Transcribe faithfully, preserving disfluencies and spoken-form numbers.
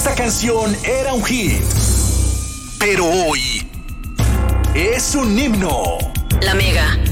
esta canción era un hit, pero hoy es un himno. La Mega.